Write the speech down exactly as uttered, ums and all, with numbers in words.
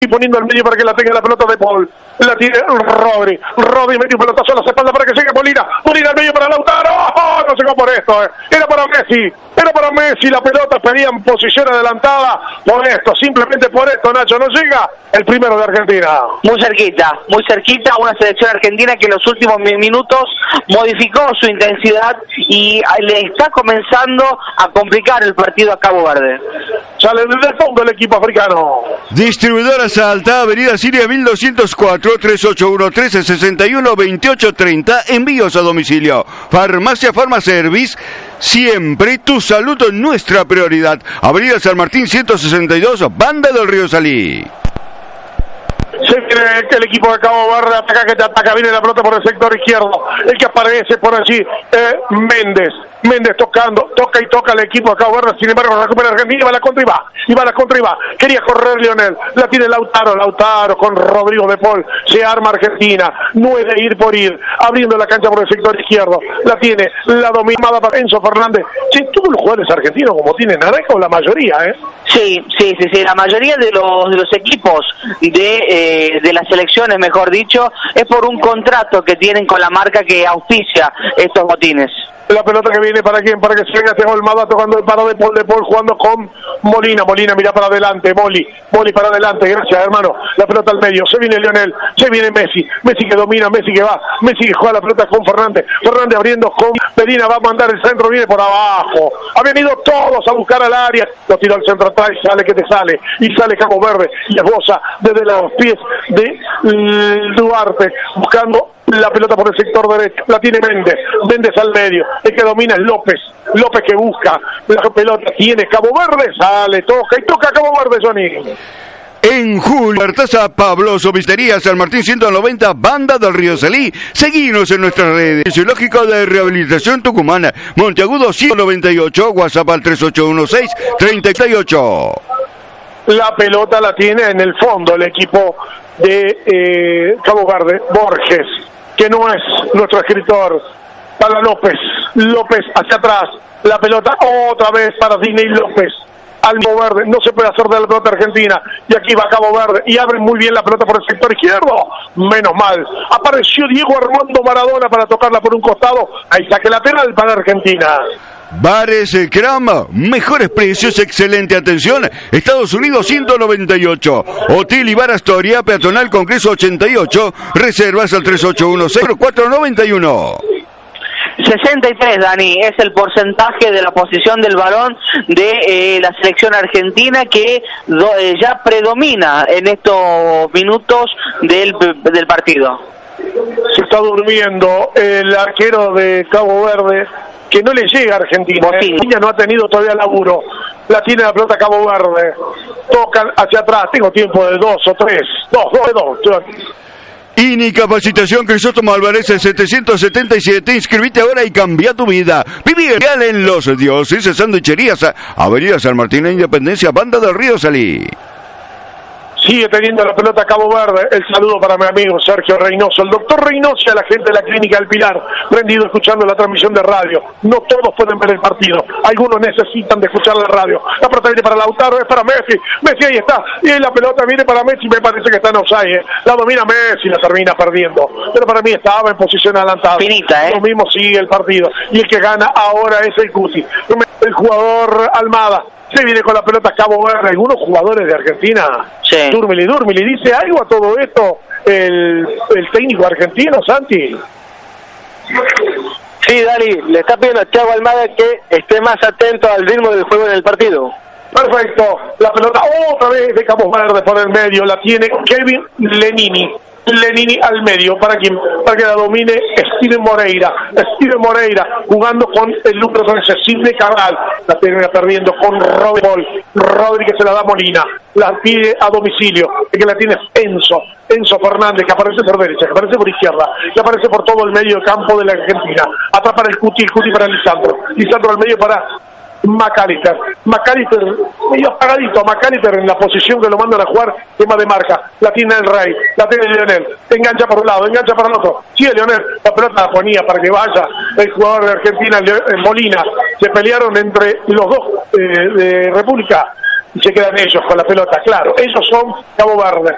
y poniendo al medio para que la tenga la pelota de Paul. La tiene Rodri. Rodri metió un pelotazo a la espalda para que llegue Molina. Molina al medio para Lautaro. ¡Oh! No llegó por esto. Eh. Era para Messi. Era para Messi. La pelota pedía en posición adelantada. Por esto, simplemente por esto, Nacho, no llega el primero de Argentina. Muy cerquita, muy cerquita. Una selección argentina que en los últimos minutos modificó su intensidad y le está comenzando a complicar el partido a Cabo Verde. Sale desde el fondo el equipo africano. Distribuidora Salta, Avenida Siria mil doscientos cuatro, tres ocho uno, trece sesenta y uno, veintiocho treinta, envíos a domicilio. Farmacia Farmaservice, siempre tu salud es nuestra prioridad. Avenida San Martín ciento sesenta y dos, Banda del Río Salí. Se viene el equipo de Cabo Verde, ataca que te ataca, viene la pelota por el sector izquierdo, el que aparece por allí, eh, Méndez, Méndez tocando, toca y toca el equipo de Cabo Verde, sin embargo recupera Argentina, va la contra y va, y va la contra y va, quería correr Lionel, la tiene Lautaro, Lautaro con Rodrigo de Paul, se arma Argentina, no es de ir por ir, abriendo la cancha por el sector izquierdo, la tiene, la dominada para Enzo Fernández. Sí, todos los jugadores argentinos como tienen naranja o la mayoría, ¿eh? Sí, sí, sí, sí, la mayoría de los, de los equipos de... Eh, de las selecciones, mejor dicho, es por un contrato que tienen con la marca que auspicia estos botines. La pelota que viene para quién, para que se venga Teo Almada tocando el paro de Paul, de Paul jugando con Molina, Molina mira para adelante, Moli, Moli para adelante, gracias hermano, la pelota al medio, se viene Lionel, se viene Messi, Messi que domina, Messi que va, Messi que juega la pelota con Fernández, Fernández abriendo con Medina, va a mandar el centro, viene por abajo, habían ido todos a buscar al área, lo tiró al centro atrás y sale que te sale, y sale Cabo Verde, y esboza desde los pies de Duarte, buscando la pelota por el sector derecho, la tiene Méndez, Méndez al medio, el que domina es López, López que busca, la pelota tiene Cabo Verde, sale, toca y toca Cabo Verde, Johnny. En julio, Artaza Pablo, Sopistería San Martín ciento noventa, Banda del Río Salí. Seguinos en nuestras redes. Zoológico de Rehabilitación Tucumana, Monteagudo ciento noventa y ocho, WhatsApp al tres ocho uno seis, treinta y ocho. La pelota la tiene en el fondo el equipo de eh, Cabo Verde, Borges, que no es nuestro escritor, para López, López hacia atrás, la pelota otra vez para Diney López, al Cabo Verde, no se puede hacer de la pelota argentina, y aquí va Cabo Verde, y abre muy bien la pelota por el sector izquierdo, menos mal, apareció Diego Armando Maradona para tocarla por un costado, ahí saque lateral para Argentina. Bares Crama, mejores precios, excelente atención. Estados Unidos ciento noventa y ocho. Hotel y Bar Astoria, Peatonal Congreso ochenta y ocho. Reservas al tres ocho uno seis cuatro nueve uno. sesenta y tres, Dani, es el porcentaje de la posición del balón de eh, la selección argentina que do, eh, ya predomina en estos minutos del, del partido. Se está durmiendo el arquero de Cabo Verde, que no le llega a Argentina. Argentina no ha tenido todavía laburo. La tiene la pelota Cabo Verde. Tocan hacia atrás. Tengo tiempo de dos o tres. Dos, dos, dos. INI Capacitación Crisóstomo Álvarez el setecientos setenta y siete. Inscribite ahora y cambia tu vida. Viví real en Los Dioses, Sanduicherías, Avenida San Martín e Independencia, Banda del Río Salí. Sigue teniendo la pelota Cabo Verde. El saludo para mi amigo Sergio Reynoso, el doctor Reynoso y a la gente de la Clínica del Pilar, prendido escuchando la transmisión de radio. No todos pueden ver el partido, algunos necesitan de escuchar la radio. La pelota viene para Lautaro, es para Messi, Messi ahí está, y ahí la pelota viene para Messi, me parece que está en offside, ¿eh? La domina Messi, la termina perdiendo, pero para mí estaba en posición adelantada. Finita, ¿eh? Lo mismo sigue el partido, y el que gana ahora es el Cusi, el jugador Almada. Se viene con la pelota Cabo Verde. Algunos jugadores de Argentina, sí. Durmili, Durmili, ¿dice algo a todo esto el, el técnico argentino, Santi? Sí, Dani, le está pidiendo a Thiago Almada que esté más atento al ritmo del juego en el partido. Perfecto, la pelota otra vez de Cabo Verde por el medio, la tiene Kevin Lenini. Lenini al medio, ¿para quién? Para que la domine Steven Moreira. Steven Moreira jugando con el número trece, Sidney Cabral. La termina perdiendo con Rodri Paul. Rodri que se la da Molina. La pide a domicilio. El que la tiene es Enzo. Enzo Fernández, que aparece por derecha, que aparece por izquierda, que aparece por todo el medio campo de la Argentina. Atrapa el Cuti, el Cuti para Lisandro. Lisandro al medio para McAllister, McAllister medio apagadito, McAllister en la posición que lo mandan a jugar, tema de marca, la tiene el Rey, la tiene Lionel, engancha por un lado, engancha para el otro, sigue Lionel, la pelota la ponía para que vaya el jugador de Argentina, Molina, se pelearon entre los dos eh, de República y se quedan ellos con la pelota, claro, ellos son Cabo Verde,